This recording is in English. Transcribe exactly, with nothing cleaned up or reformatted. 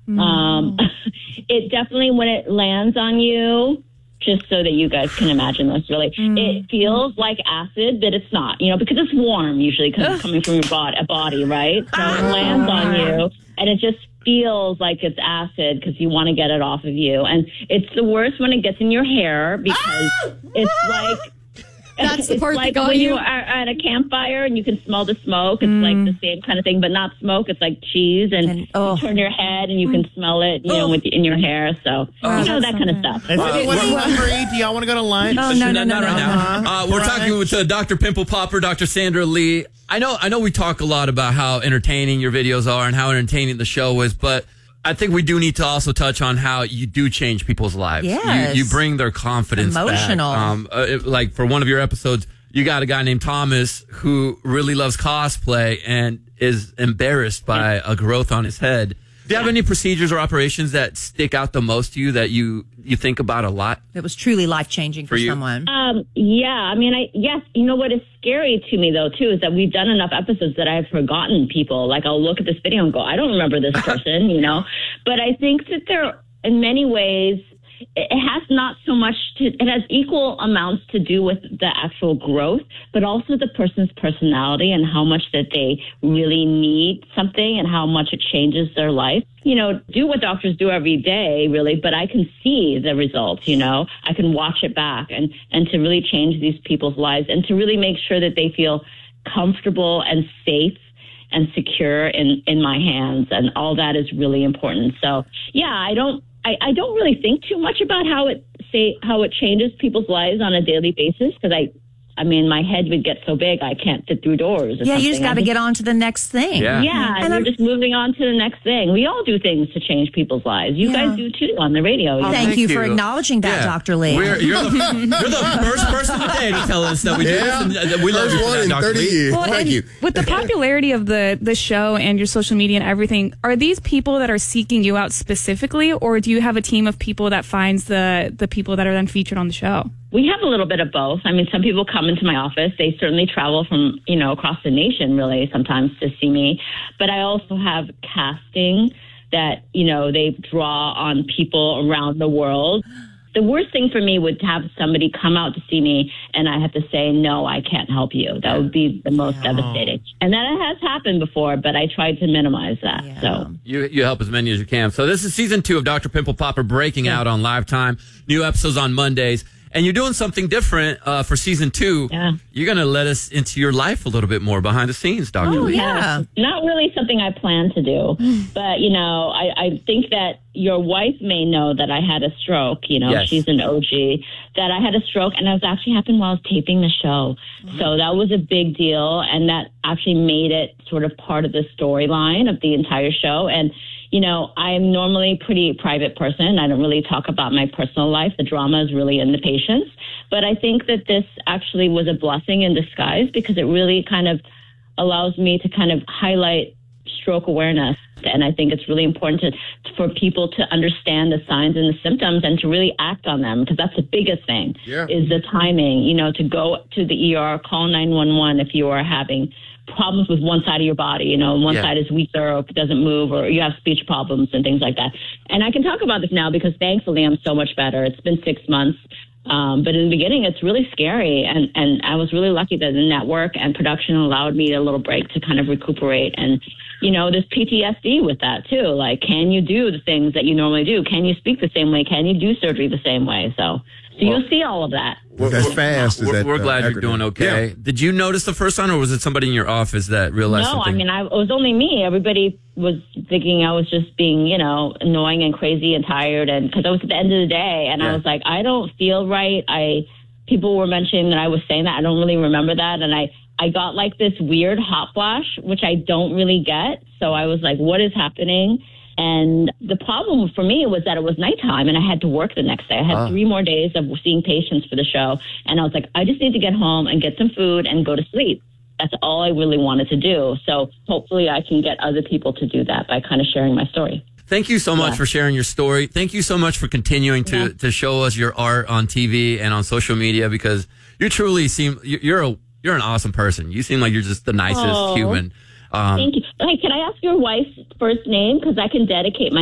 Mm. Um, it definitely, when it lands on you, just so that you guys can imagine this, really, mm. it feels like acid, but it's not, you know, because it's warm usually because it's coming from your body, a body, right? So it lands on you, and it just feels like it's acid because you want to get it off of you. And it's the worst when it gets in your hair because it's like... That's the part it's like that got when you. you are at a campfire and you can smell the smoke. It's mm. like the same kind of thing, but not smoke. It's like cheese, and, and oh. you turn your head and you can smell it, you oh. know, with in your hair. So oh, you know that kind of stuff. Is anyone hungry? Do y'all want to go to lunch? Oh no, no, no, no, no, right no. now. Uh, we're talking with uh, Doctor Pimple Popper, Doctor Sandra Lee. I know, I know, we talk a lot about how entertaining your videos are and how entertaining the show is, but I think we do need to also touch on how you do change people's lives. Yes. You, you bring their confidence Emotional. back. Um, uh, it, like for one of your episodes, you got a guy named Thomas who really loves cosplay and is embarrassed by a growth on his head. Do you have any procedures or operations that stick out the most to you that you, you think about a lot? That was truly life-changing for, for someone. Um, yeah, I mean, I yes, you know what is scary to me, though, too, is that we've done enough episodes that I've forgotten people. Like, I'll look at this video and go, I don't remember this person, you know? But I think that there, in many ways, it has not so much to, it has equal amounts to do with the actual growth, but also the person's personality and how much that they really need something and how much it changes their life. You know, do what doctors do every day, really, but I can see the results, you know, I can watch it back and, and to really change these people's lives and to really make sure that they feel comfortable and safe and secure in, in my hands. And all that is really important. So, yeah, I don't, I, I don't really think too much about how it say how it changes people's lives on a daily basis because I, I mean, my head would get so big I can't fit through doors. Or yeah, something. you just got to get on to the next thing. Yeah, yeah, and, and we're just moving on to the next thing. We all do things to change people's lives. You yeah. guys do too on the radio. Oh, thank, thank you you for acknowledging that, yeah. Doctor Lee. We're, you're, the, you're the first person today to tell us that we yeah. do this. And we love you for that, Doctor Lee. Well, thank you. With the popularity of the the show and your social media and everything, are these people that are seeking you out specifically, or do you have a team of people that finds the the people that are then featured on the show? We have a little bit of both. I mean, some people come into my office. They certainly travel from, you know, across the nation, really, sometimes to see me. But I also have casting that, you know, they draw on people around the world. The worst thing for me would have somebody come out to see me and I have to say, no, I can't help you. That would be the most yeah. devastating. And that has happened before, but I tried to minimize that. Yeah. So you you help as many as you can. So this is season two of Doctor Pimple Popper breaking yeah. out on Lifetime. New episodes on Mondays. And you're doing something different uh, for season two. Yeah. You're going to let us into your life a little bit more behind the scenes, Doctor Oh, Lee. yeah. Not really something I plan to do. But, you know, I, I think that your wife may know that I had a stroke. You know, yes. she's an O G. That I had a stroke, and it was actually happened while I was taping the show. Mm-hmm. So that was a big deal, and that actually made it sort of part of the storyline of the entire show. And you know, I'm normally a pretty private person. I don't really talk about my personal life. The drama is really in the patients. But I think that this actually was a blessing in disguise because it really kind of allows me to kind of highlight stroke awareness. And I think it's really important to, for people to understand the signs and the symptoms and to really act on them because that's the biggest thing yeah. is the timing, you know, to go to the E R, call nine one one if you are having problems with one side of your body, you know, one yeah. side is weaker or it doesn't move or you have speech problems and things like that. And I can talk about this now because thankfully I'm so much better. It's been six months. Um, but in the beginning, it's really scary. And, and I was really lucky that the network and production allowed me a little break to kind of recuperate. And, you know, there's P T S D with that, too. Like, can you do the things that you normally do? Can you speak the same way? Can you do surgery the same way? So, so well, you'll see all of that. Well, that's fast. We're, that, we're uh, glad acronym. you're doing okay. Yeah. Did you notice the first time, or was it somebody in your office that realized no, something? I mean, I, it was only me. Everybody was thinking I was just being, you know, annoying and crazy and tired. And because I was at the end of the day, and yeah. I was like, I don't feel right. I people were mentioning that I was saying that. I don't really remember that. And I, I got like this weird hot flash, which I don't really get. So I was like, what is happening? And the problem for me was that it was nighttime and I had to work the next day. I had oh. three more days of seeing patients for the show. And I was like, I just need to get home and get some food and go to sleep. That's all I really wanted to do. So hopefully I can get other people to do that by kind of sharing my story. Thank you so much yeah. for sharing your story. Thank you so much for continuing to, yeah. to show us your art on T V and on social media because you truly seem, you're a, you're an awesome person. You seem like you're just the nicest oh. human. Um, Thank you. Hey, can I ask your wife's first name? Because I can dedicate my